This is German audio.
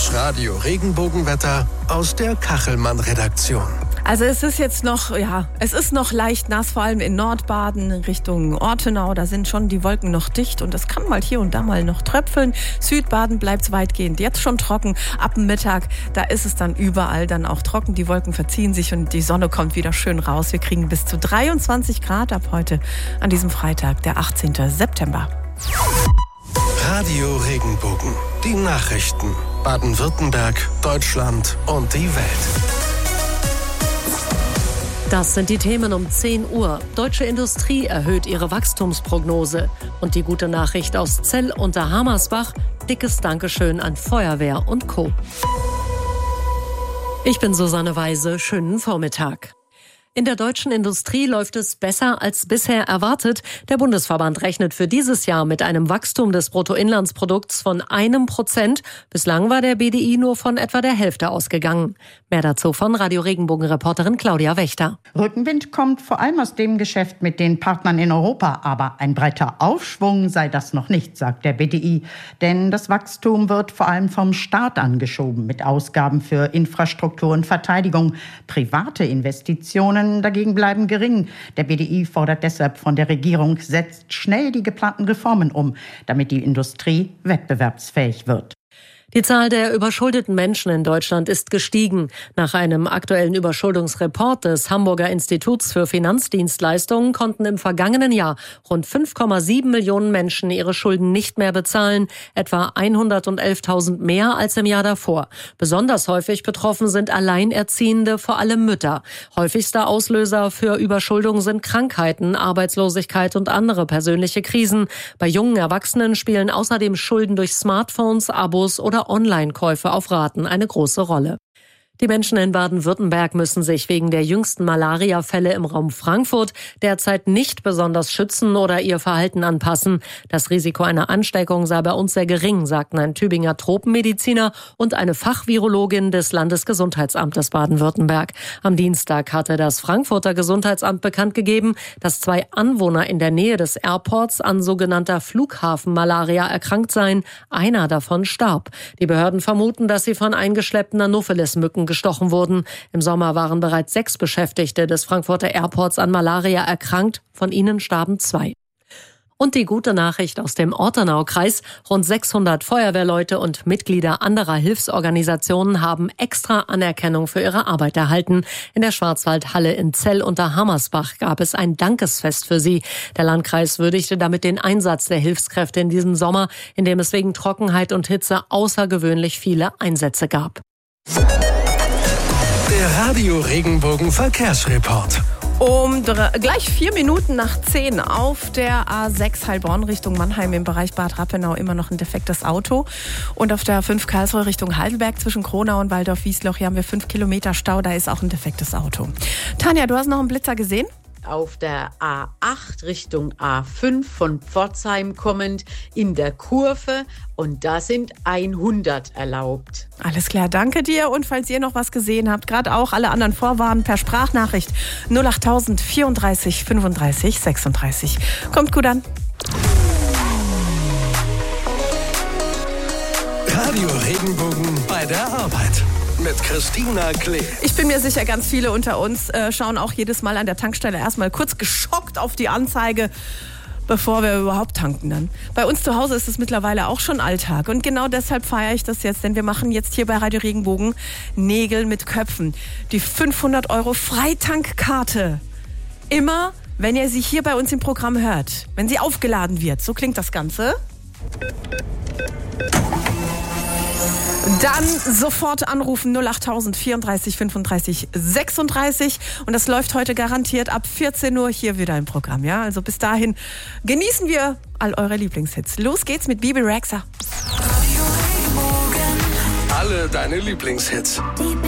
Das Radio Regenbogenwetter aus der Kachelmann-Redaktion. Also es ist jetzt noch, es ist noch leicht nass, vor allem in Nordbaden Richtung Ortenau. Da sind schon die Wolken noch dicht und es kann mal hier und da mal noch tröpfeln. Südbaden bleibt weitgehend jetzt schon trocken. Ab dem Mittag, da ist es dann überall dann auch trocken. Die Wolken verziehen sich und die Sonne kommt wieder schön raus. Wir kriegen bis zu 23 Grad ab heute an diesem Freitag, der 18. September. Radio Regenbogen, die Nachrichten. Baden-Württemberg, Deutschland und die Welt. Das sind die Themen um 10 Uhr. Deutsche Industrie erhöht ihre Wachstumsprognose. Und die gute Nachricht aus Zell unter Hammersbach: dickes Dankeschön an Feuerwehr und Co. Ich bin Susanne Weise. Schönen Vormittag. In der deutschen Industrie läuft es besser als bisher erwartet. Der Bundesverband rechnet für dieses Jahr mit einem Wachstum des Bruttoinlandsprodukts von 1%. Bislang war der BDI nur von etwa der Hälfte ausgegangen. Mehr dazu von Radio Regenbogen-Reporterin Claudia Wächter. Rückenwind kommt vor allem aus dem Geschäft mit den Partnern in Europa. Aber ein breiter Aufschwung sei das noch nicht, sagt der BDI. Denn das Wachstum wird vor allem vom Staat angeschoben mit Ausgaben für Infrastruktur und Verteidigung. Private Investitionen dagegen bleiben gering. Der BDI fordert deshalb von der Regierung, setzt schnell die geplanten Reformen um, damit die Industrie wettbewerbsfähig wird. Die Zahl der überschuldeten Menschen in Deutschland ist gestiegen. Nach einem aktuellen Überschuldungsreport des Hamburger Instituts für Finanzdienstleistungen konnten im vergangenen Jahr rund 5,7 Millionen Menschen ihre Schulden nicht mehr bezahlen, etwa 111.000 mehr als im Jahr davor. Besonders häufig betroffen sind Alleinerziehende, vor allem Mütter. Häufigster Auslöser für Überschuldung sind Krankheiten, Arbeitslosigkeit und andere persönliche Krisen. Bei jungen Erwachsenen spielen außerdem Schulden durch Smartphones, Abos oder Online-Käufe auf Raten eine große Rolle. Die Menschen in Baden-Württemberg müssen sich wegen der jüngsten Malaria-Fälle im Raum Frankfurt derzeit nicht besonders schützen oder ihr Verhalten anpassen. Das Risiko einer Ansteckung sei bei uns sehr gering, sagten ein Tübinger Tropenmediziner und eine Fachvirologin des Landesgesundheitsamtes Baden-Württemberg. Am Dienstag hatte das Frankfurter Gesundheitsamt bekannt gegeben, dass 2 Anwohner in der Nähe des Airports an sogenannter Flughafenmalaria erkrankt seien. Einer davon starb. Die Behörden vermuten, dass sie von eingeschleppten Anopheles-Mücken gestochen wurden. Im Sommer waren bereits 6 Beschäftigte des Frankfurter Airports an Malaria erkrankt. Von ihnen starben 2. Und die gute Nachricht aus dem Ortenaukreis: Rund 600 Feuerwehrleute und Mitglieder anderer Hilfsorganisationen haben extra Anerkennung für ihre Arbeit erhalten. In der Schwarzwaldhalle in Zell unter Hammersbach gab es ein Dankesfest für sie. Der Landkreis würdigte damit den Einsatz der Hilfskräfte in diesem Sommer, in dem es wegen Trockenheit und Hitze außergewöhnlich viele Einsätze gab. Der Radio Regenbogen Verkehrsreport. Gleich 4 Minuten nach 10 auf der A6 Heilbronn Richtung Mannheim im Bereich Bad Rappenau immer noch ein defektes Auto. Und auf der 5 Karlsruhe Richtung Heidelberg zwischen Kronau und Waldorf-Wiesloch, hier haben wir 5 Kilometer Stau, da ist auch ein defektes Auto. Tanja, du hast noch einen Blitzer gesehen? Auf der A8 Richtung A5 von Pforzheim kommend in der Kurve, und da sind 100 erlaubt. Alles klar, danke dir. Und falls ihr noch was gesehen habt, gerade auch alle anderen vorwarnen per Sprachnachricht 08000 34 35 36. Kommt gut an. Radio Regenbogen bei der Arbeit. Mit Christina Klee. Ich bin mir sicher, ganz viele unter uns schauen auch jedes Mal an der Tankstelle erstmal kurz geschockt auf die Anzeige, bevor wir überhaupt tanken dann. Bei uns zu Hause ist es mittlerweile auch schon Alltag. Und genau deshalb feiere ich das jetzt, denn wir machen jetzt hier bei Radio Regenbogen Nägel mit Köpfen. Die 500 € Freitankkarte. Immer, wenn ihr sie hier bei uns im Programm hört. Wenn sie aufgeladen wird. So klingt das Ganze. Dann sofort anrufen 08000 34 35 36 und das läuft heute garantiert ab 14 Uhr hier wieder im Programm. Ja, also bis dahin genießen wir all eure Lieblingshits. Los geht's mit Bibi Rexha. Alle deine Lieblingshits.